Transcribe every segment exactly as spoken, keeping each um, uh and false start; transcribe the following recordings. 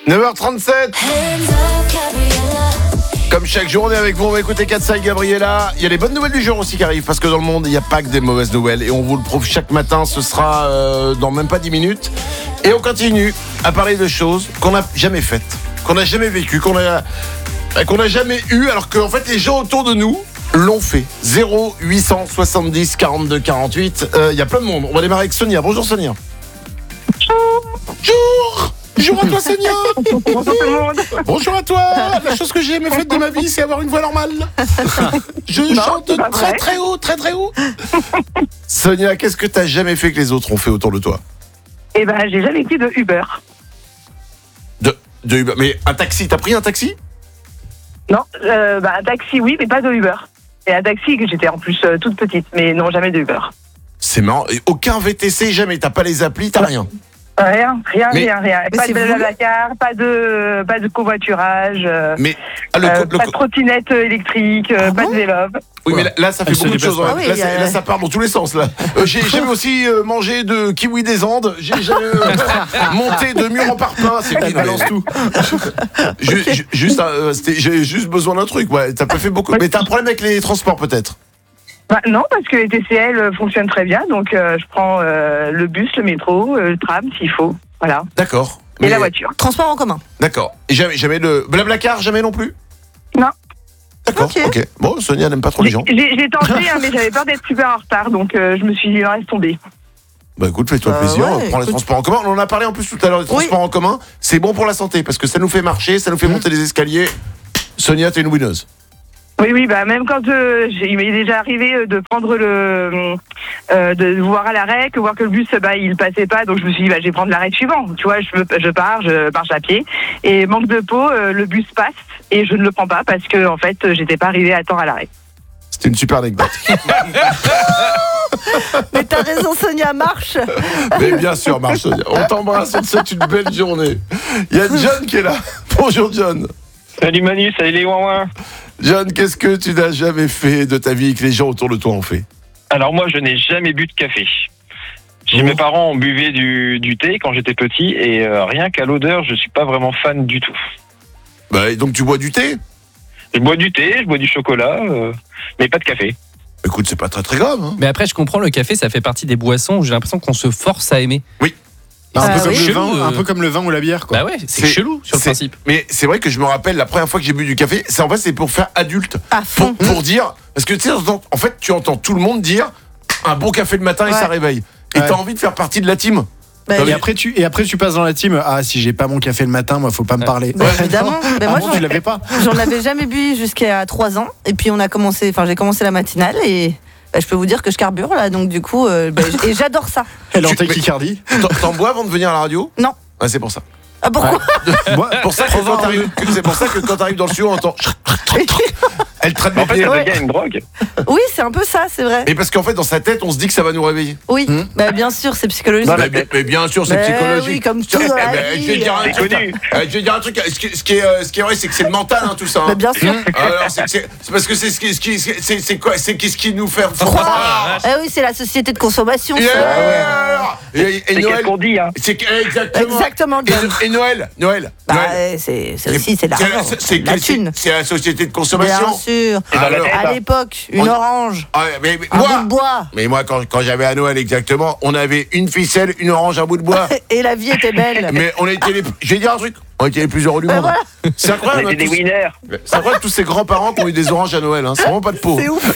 neuf heures trente-sept. Comme chaque journée avec vous, on va écouter Katsai Gabriella. Il y a les bonnes nouvelles du jour aussi qui arrivent, parce que dans le monde, il n'y a pas que des mauvaises nouvelles. Et on vous le prouve chaque matin, ce sera euh, dans même pas dix minutes. Et on continue à parler de choses qu'on n'a jamais faites, qu'on n'a jamais vécues, qu'on a, qu'on n'a jamais eues, alors qu'en fait, les gens autour de nous l'ont fait. zéro huit cent soixante-dix quarante-deux quarante-huit. Il euh, y a plein de monde. On va démarrer avec Sonia. Bonjour Sonia. Bonjour. Bonjour à toi Sonia. Bonjour tout le monde. Bonjour à toi. La chose que j'ai jamais faite de ma vie, c'est avoir une voix normale. Je non, chante très vrai. très haut, très très haut. Sonia, qu'est-ce que t'as jamais fait que les autres ont fait autour de toi? Eh ben, j'ai jamais pris de Uber. De, de Uber. Mais un taxi, t'as pris un taxi? Non, euh, bah, un taxi oui, mais pas de Uber. Et un taxi que j'étais en plus euh, toute petite, mais non, jamais de Uber. C'est marrant. Et aucun V T C, jamais. T'as pas les applis, t'as rien. Rien, rien, mais, rien, rien. Pas de Blablacar, pas de, pas de covoiturage, euh, mais, ah, le, euh, le, pas de trottinette électrique, euh, ah, pas bon de vélo. Oui, mais là, là ça fait beaucoup de choses. Ah oui, là, a... là, ça part dans tous les sens. Là, euh, j'ai jamais aussi euh, mangé de kiwi des Andes. J'ai jamais euh, monté de mur en parpaing. C'est qui balance tout. je, je, juste, euh, j'ai juste besoin d'un truc. Ouais, t'as pas fait beaucoup. Mais t'as un problème avec les transports, peut-être? Bah, non, parce que les T C L fonctionnent très bien. Donc, euh, je prends euh, le bus, le métro, euh, le tram, s'il faut. Voilà. D'accord. Et mais... la voiture. Transport en commun. D'accord. Et jamais, jamais de Blablacar, jamais non plus? Non. D'accord, ok. okay. Bon, Sonia n'aime pas trop les gens. J'ai, j'ai tenté, hein, mais j'avais peur d'être super en retard, donc euh, je me suis dit, laisse tomber. Bah écoute, fais-toi euh, plaisir, ouais, prends les écoute... transports en commun. On en a parlé en plus tout à l'heure des transports oui. en commun. C'est bon pour la santé, parce que ça nous fait marcher, ça nous fait mmh. monter les escaliers. Sonia, t'es une winneuse. Oui, oui, bah même quand euh, j'ai, il m'est déjà arrivé euh, de prendre le, euh, de voir à l'arrêt, que voir que le bus, bah il passait pas, donc je me suis dit, bah je vais prendre l'arrêt suivant. Tu vois, je, je pars, je marche à pied, et manque de peau, euh, le bus passe et je ne le prends pas parce que en fait, j'étais pas arrivée à temps à l'arrêt. C'était une super anecdote. Mais t'as raison, Sonia, marche. Mais bien sûr, marche, Sonia. On t'embrasse, on te souhaite une belle journée. Il y a John qui est là. Bonjour, John. Salut Manu, salut les ouin-ouin. John, qu'est-ce que tu n'as jamais fait de ta vie et que les gens autour de toi ont fait? Alors moi, je n'ai jamais bu de café. Chez oh. mes parents, on buvait du, du thé quand j'étais petit et euh, rien qu'à l'odeur, je suis pas vraiment fan du tout. Bah, et donc tu bois du thé? Je bois du thé, je bois du chocolat, euh, mais pas de café. Écoute, c'est pas très très grave. Hein. Mais après, je comprends, le café, ça fait partie des boissons où j'ai l'impression qu'on se force à aimer. Oui. Un, ah, peu comme oui. le vin, chelou, euh... un peu comme le vin ou la bière, quoi. Bah ouais, c'est, c'est chelou sur le principe. Mais c'est vrai que je me rappelle la première fois que j'ai bu du café, c'est en fait c'est pour faire adulte. À fond. Pour, pour dire, parce que tu sais, en fait, tu entends tout le monde dire un bon café le matin ouais. et ça réveille. Et ouais. t'as envie de faire partie de la team. Bah, et, après, tu, et après tu passes dans la team. Ah, si j'ai pas mon café le matin, moi faut pas me parler. Bah, évidemment. Mais moi, ah bon, tu l'avais pas. J'en avais jamais bu jusqu'à trois ans. Et puis on a commencé, enfin j'ai commencé la matinale et bah, je peux vous dire que je carbure là. Donc du coup, euh, bah, et j'adore ça. Elle est en tachycardie. T'en, t'en bois avant de venir à la radio? Non. Ah, c'est pour ça. Ah pourquoi? Ouais. Moi, pour ça que quand t'arrives, c'est pour ça que quand t'arrives dans le studio, on entend. Elle traite en fait, bien. Ça devient une drogue. Oui, c'est un peu ça, c'est vrai. Et parce qu'en fait, dans sa tête, on se dit que ça va nous réveiller. Oui, mmh. bah, bien sûr, c'est psychologique. Non, mais, mais, mais bien sûr, c'est mais psychologique. Oui, comme tout dans la eh, vie. Je vais dire un truc. Je vais dire un truc. Ce qui, ce qui, est, ce qui est vrai, c'est que c'est le mental, hein, tout ça. Hein. Mais bien sûr. Alors, c'est, c'est, c'est parce que c'est ce qui, ce qui, c'est, c'est quoi, c'est qu'est-ce qui nous fait croire. Eh oui, c'est la société de consommation. Yeah. Ça. Et, et, et c'est Noël, qu'est-ce qu'on dit, hein. C'est exactement. Exactement. Et, et Noël, Noël. Bah, Noël. C'est, c'est aussi c'est l'argent. C'est, c'est, la thune. C'est la société de consommation. Bien sûr. Alors, à l'époque, une on... orange, ah, mais, mais, un moi, bout de bois. Mais moi, quand, quand j'avais à Noël exactement, on avait une ficelle, une orange, un bout de bois. Et la vie était belle. Mais on était les. Je vais dire un truc. On était les plus heureux du monde. Voilà. C'est incroyable. On était des winners. C'est incroyable tous ces grands-parents qui ont eu des oranges à Noël. Hein. C'est vraiment pas de peau. C'est ouf.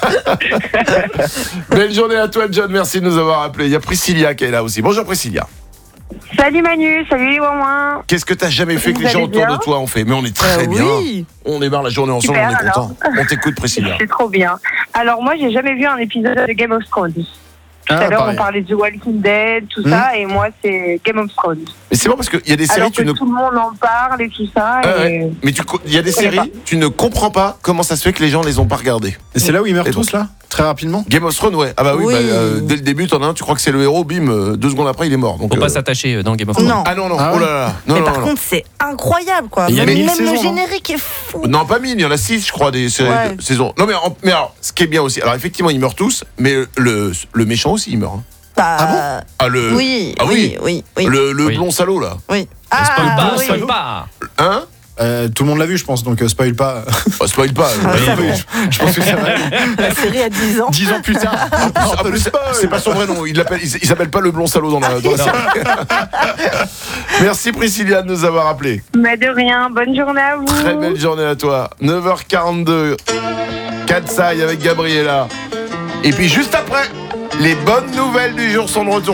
Belle journée à toi, John. Merci de nous avoir appelés. Il y a Priscilla qui est là aussi. Bonjour, Priscilla. Salut Manu, salut les ouin-ouin. Qu'est-ce que t'as jamais fait que Vous les gens bien autour de toi ont fait? Mais on est très euh, bien. Oui. On démarre la journée ensemble, super, on est content. On t'écoute, Priscilla. C'est trop bien. Alors moi, j'ai jamais vu un épisode de Game of Thrones. Tout ah, à l'heure, pareil. on parlait de The Walking Dead, tout mmh. ça, et moi, c'est Game of Thrones. Mais c'est bon parce qu'il y a des séries alors que tu ne... tout le monde en parle et tout ça. Ah, et... ouais. Mais il y a des séries, pas. Tu ne comprends pas comment ça se fait que les gens les ont pas regardées. Et c'est là où ils meurent et tous, bon. là? Très rapidement. Game of Thrones, ouais. Ah bah oui, oui. Bah, euh, dès le début, t'en as un, tu crois que c'est le héros, bim, euh, deux secondes après, il est mort. Donc, Faut euh... pas s'attacher dans Game of Thrones. Non. Ah non, non, ah, oh là là. Non, mais non, par non, contre, c'est incroyable, quoi. Il y a même mille même saisons, le hein. générique est fou. Non, pas mille, il y en a six, je crois, des séries ouais. de saisons. Non, mais, en, mais alors, ce qui est bien aussi, alors effectivement, ils meurent tous, mais le, le méchant aussi, il meurt. Hein. Bah, Ah bon Ah, le. oui, Ah oui. oui, oui, oui, Le, le Oui. blond salaud, là. oui. On spoil Ah, pas, on oui. spoil pas. Hein Euh, tout le monde l'a vu, je pense, donc euh, spoil pas. Oh, spoil pas. Ah, Oui, ça oui. va. Je pense que ça va. La série a dix ans. Dix ans plus tard. En plus, c'est- c'est pas son vrai nom. Il l'appelle- il s- il s'appelle pas le blond salaud dans la, dans la série. Merci Priscilla de nous avoir appelé. Mais de rien, bonne journée à vous. Très belle journée à toi. neuf heures quarante-deux. Katsai avec Gabriella. Et puis juste après, les bonnes nouvelles du jour sont de retour.